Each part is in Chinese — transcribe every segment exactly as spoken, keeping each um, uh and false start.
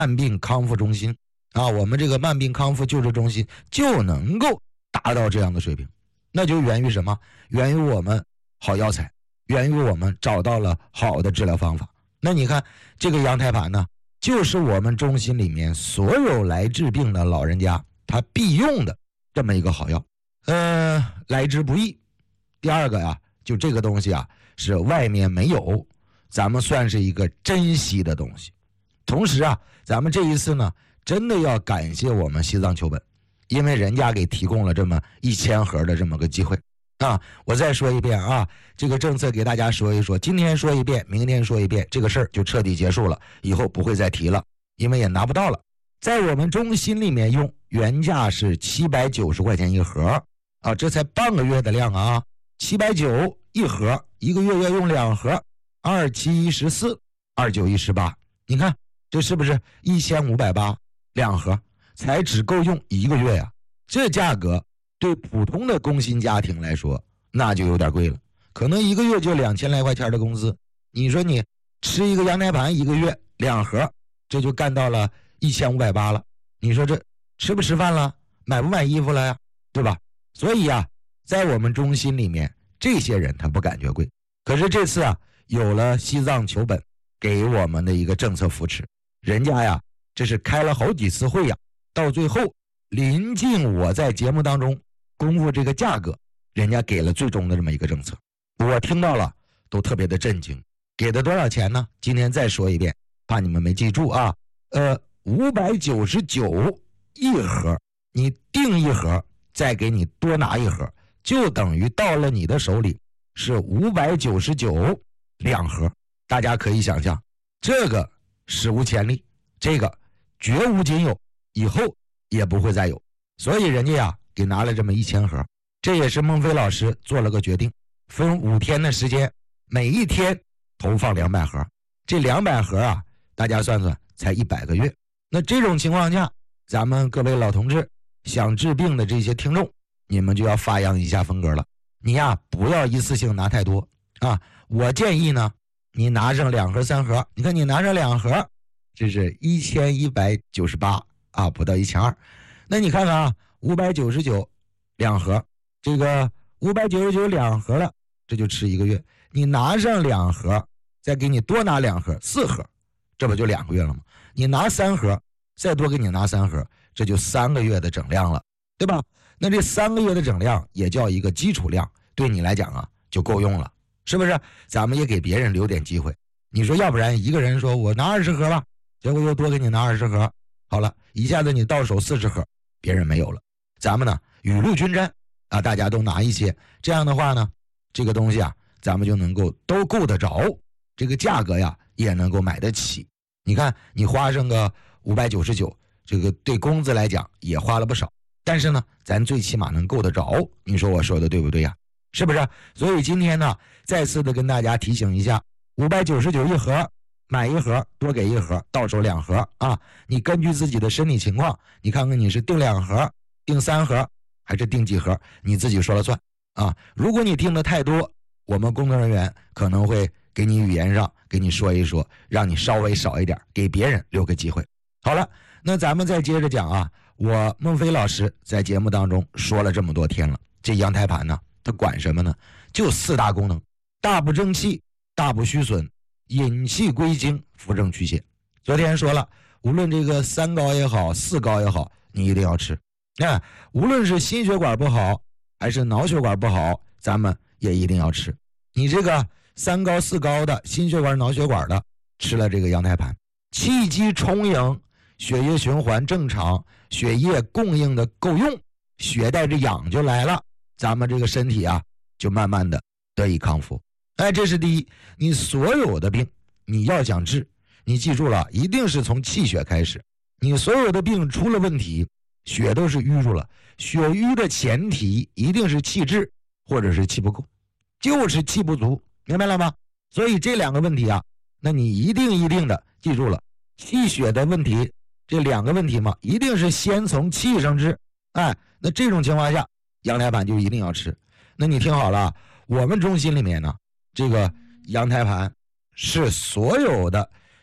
慢病康复中心啊，我们这个慢病康复救治中心就能够达到这样的水平，那就源于什么？源于我们好药材，源于我们找到了好的治疗方法。那你看这个羊胎盘呢，就是我们中心里面所有来治病的老人家他必用的这么一个好药，呃，来之不易。第二个呀，就这个东西啊，是外面没有，咱们算是一个珍惜的东西。同时啊，咱们这一次呢，真的要感谢我们西藏求本，因为人家给提供了这么一千盒的这么个机会啊。我再说一遍啊，这个政策给大家说一说，今天说一遍，明天说一遍，这个事儿就彻底结束了，以后不会再提了，因为也拿不到了。在我们中心里面用，原价是七百九十块钱一盒啊，这才半个月的量啊，七百九一盒，一个月要用两盒，二七一十四，二九一十八，你看这是不是一千五百八两盒，才只够用一个月呀？这价格对普通的工薪家庭来说，那就有点贵了，可能一个月就两千来块钱的工资。你说你吃一个羊胎盘一个月两盒，这就干到了一千五百八了。你说这吃不吃饭了？买不买衣服了呀？对吧？所以啊，在我们中心里面，这些人他不感觉贵。可是这次啊，有了西藏求本给我们的一个政策扶持，人家呀，这是开了好几次会呀，到最后临近我在节目当中公布这个价格，人家给了最终的这么一个政策，我听到了都特别的震惊。给的多少钱呢？今天再说一遍，怕你们没记住啊。呃，五百九十九一盒，你订一盒，再给你多拿一盒，就等于到了你的手里是五百九十九两盒。大家可以想象，这个史无前例，这个绝无仅有，以后也不会再有。所以人家呀给拿了这么一千盒，这也是孟非老师做了个决定，分五天的时间，每一天投放两百盒。这两百盒啊，大家算算才一百个月。那这种情况下，咱们各位老同志想治病的这些听众，你们就要发扬一下风格了。你呀不要一次性拿太多啊，我建议呢，你拿上两盒三盒，你看你拿上两盒，这是一千一百九十八啊，不到一千二。那你看看啊，五百九十九两盒，这个五百九十九两盒了，这就吃一个月。你拿上两盒，再给你多拿两盒，四盒，这不就两个月了吗？你拿三盒，再多给你拿三盒，这就三个月的整量了，对吧？那这三个月的整量也叫一个基础量，对你来讲啊就够用了，是不是？咱们也给别人留点机会。你说要不然一个人说我拿二十盒吧，结果又多给你拿二十盒，好了，一下子你到手四十盒，别人没有了。咱们呢雨露均沾啊，大家都拿一些，这样的话呢，这个东西啊，咱们就能够都够得着，这个价格呀也能够买得起。你看你花上个五百九十九，这个对工资来讲也花了不少，但是呢咱最起码能够得着，你说我说的对不对呀？是不是？所以今天呢再次的跟大家提醒一下，五百九十九一盒，买一盒多给一盒，到手两盒啊。你根据自己的身体情况，你看看你是订两盒订三盒还是订几盒，你自己说了算啊。如果你订的太多，我们工作人员可能会给你语言上给你说一说，让你稍微少一点，给别人留个机会。好了，那咱们再接着讲啊。我孟非老师在节目当中说了这么多天了，这羊胎盘呢它管什么呢？就四大功能：大补正气，大补虚损，引气归经，扶正祛邪。昨天说了，无论这个三高也好，四高也好，你一定要吃。那无论是心血管不好还是脑血管不好，咱们也一定要吃。你这个三高四高的，心血管脑血管的，吃了这个羊胎盘，气机充盈，血液循环正常，血液供应的够用，血带着氧就来了，咱们这个身体啊就慢慢的得以康复。哎，这是第一。你所有的病你要想治，你记住了，一定是从气血开始。你所有的病出了问题，血都是淤住了，血瘀的前提一定是气滞或者是气不够，就是气不足，明白了吗？所以这两个问题啊，那你一定一定的记住了，气血的问题，这两个问题嘛，一定是先从气上治。哎，那这种情况下，羊胎盘就一定要吃。那你听好了，我们中心里面呢，这个羊胎盘是所有的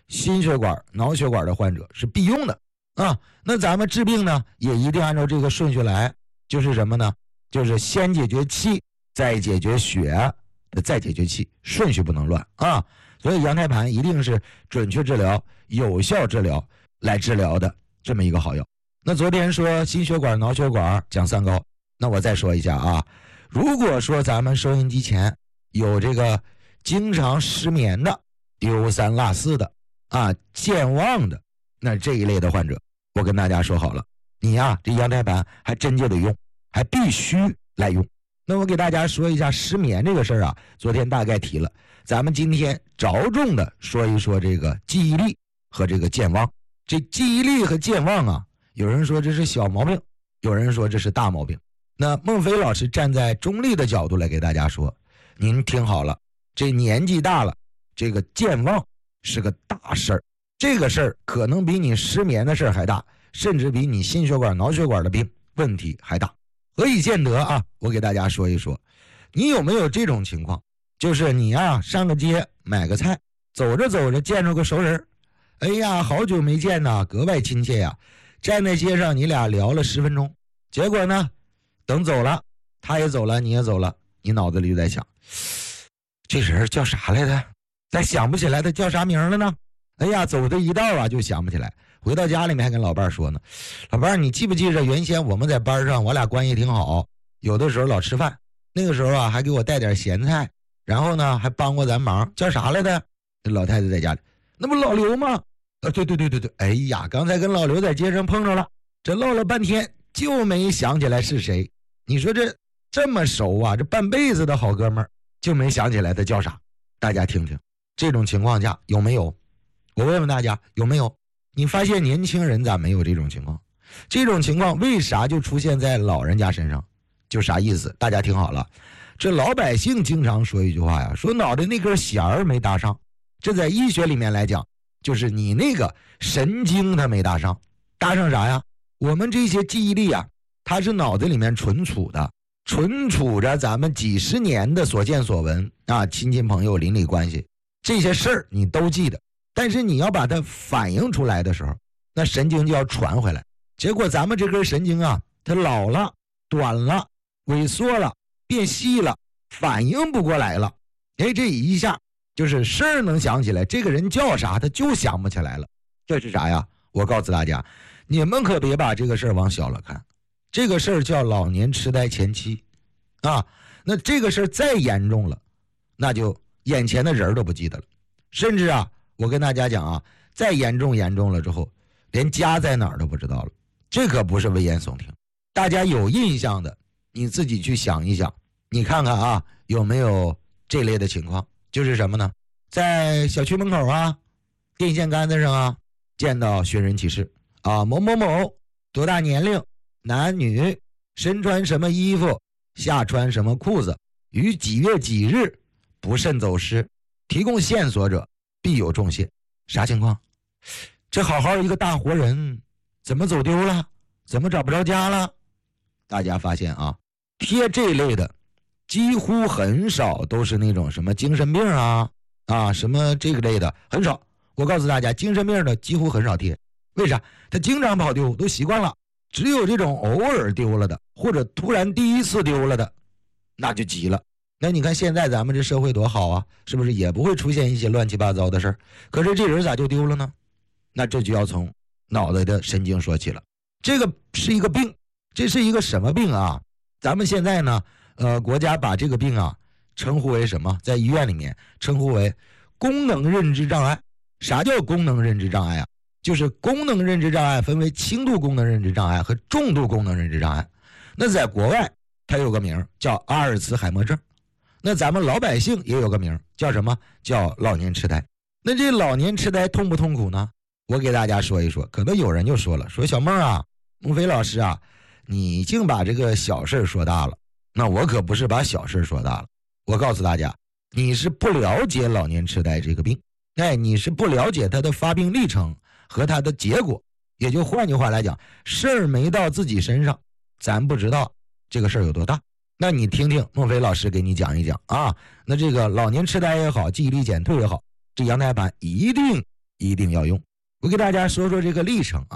心血管、脑血管的患者是必用的啊。那咱们治病呢，也一定按照这个顺序来，就是什么呢？就是先解决气，再解决血，再解决气，顺序不能乱啊。所以羊胎盘一定是准确治疗、有效治疗来治疗的这么一个好药。那昨天说心血管、脑血管讲三高，那我再说一下啊。如果说咱们收音机前有这个经常失眠的、丢三落四的啊、健忘的，那这一类的患者，我跟大家说好了，你呀、啊、这羊胎盘还真就得用，还必须来用。那我给大家说一下失眠这个事儿啊，昨天大概提了，咱们今天着重的说一说这个记忆力和这个健忘。这记忆力和健忘啊，有人说这是小毛病，有人说这是大毛病。那孟非老师站在中立的角度来给大家说，您听好了，这年纪大了，这个健忘是个大事儿，这个事儿可能比你失眠的事儿还大，甚至比你心血管、脑血管的病问题还大。何以见得啊？我给大家说一说，你有没有这种情况？就是你啊，上个街买个菜，走着走着见着个熟人，哎呀，好久没见呐，格外亲切呀。站在街上，你俩聊了十分钟，结果呢，等走了，他也走了，你也走了，你脑子里就在想，这人叫啥来着？再想不起来他叫啥名了呢？哎呀，走这一道啊，就想不起来。回到家里面还跟老伴说呢，老伴你记不记着原先我们在班上我俩关系挺好，有的时候老吃饭，那个时候啊还给我带点咸菜，然后呢还帮过咱忙，叫啥来的？这老太太在家里，那不老刘吗？呃，对对对对对，哎呀，刚才跟老刘在街上碰着了，这唠了半天就没想起来是谁。你说这这么熟啊，这半辈子的好哥们儿就没想起来他叫啥？大家听听，这种情况下有没有？我问问大家有没有？你发现年轻人咋没有这种情况？这种情况为啥就出现在老人家身上？就啥意思？大家听好了，这老百姓经常说一句话呀，说脑袋那根弦儿没搭上。这在医学里面来讲，就是你那个神经它没搭上。搭上啥呀？我们这些记忆力啊，它是脑子里面存储的，存储着咱们几十年的所见所闻啊，亲戚朋友邻里关系，这些事儿你都记得。但是你要把它反映出来的时候，那神经就要传回来。结果咱们这根神经啊，它老了、短了、萎缩了、变细了，反应不过来了。哎，这一下就是事儿能想起来，这个人叫啥他就想不起来了。这是啥呀？我告诉大家，你们可别把这个事儿往小了看。这个事儿叫老年痴呆前期啊。那这个事儿再严重了，那就眼前的人都不记得了，甚至啊。我跟大家讲啊，再严重严重了之后，连家在哪儿都不知道了，这可不是危言耸听。大家有印象的，你自己去想一想，你看看啊，有没有这类的情况？就是什么呢？在小区门口啊，电线杆子上啊，见到寻人启事啊，某某某多大年龄，男女，身穿什么衣服，下穿什么裤子，于几月几日不慎走失，提供线索者必有重谢。啥情况？这好好一个大活人怎么走丢了？怎么找不着家了？大家发现啊，贴这类的几乎很少都是那种什么精神病啊啊什么这个类的，很少。我告诉大家，精神病的几乎很少贴。为啥？他经常跑丢，都习惯了。只有这种偶尔丢了的，或者突然第一次丢了的，那就急了。那你看现在咱们这社会多好啊，是不是也不会出现一些乱七八糟的事儿？可是这人咋就丢了呢？那这就要从脑袋的神经说起了。这个是一个病，这是一个什么病啊？咱们现在呢，呃，国家把这个病啊称呼为什么？在医院里面称呼为功能认知障碍。啥叫功能认知障碍啊？就是功能认知障碍分为轻度功能认知障碍和重度功能认知障碍。那在国外它有个名叫阿尔茨海默症。那咱们老百姓也有个名叫什么？叫老年痴呆。那这老年痴呆痛不痛苦呢？我给大家说一说。可能有人就说了，说小孟啊，孟非老师啊，你净把这个小事说大了。那我可不是把小事说大了，我告诉大家，你是不了解老年痴呆这个病，哎，你是不了解它的发病历程和它的结果。也就换句话来讲，事儿没到自己身上，咱不知道这个事儿有多大。那你听听孟非老师给你讲一讲啊，那这个老年痴呆也好，记忆力减退也好，这羊胎盘一定一定要用。我给大家说说这个历程啊。